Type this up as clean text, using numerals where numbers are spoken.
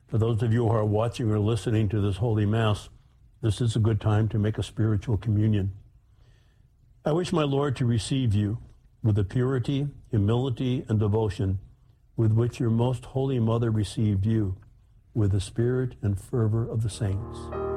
For those of you who are watching or listening to this Holy Mass, this is a good time to make a spiritual communion. I wish my Lord to receive you with the purity, humility, and devotion with which your most holy mother received you, with the spirit and fervor of the saints.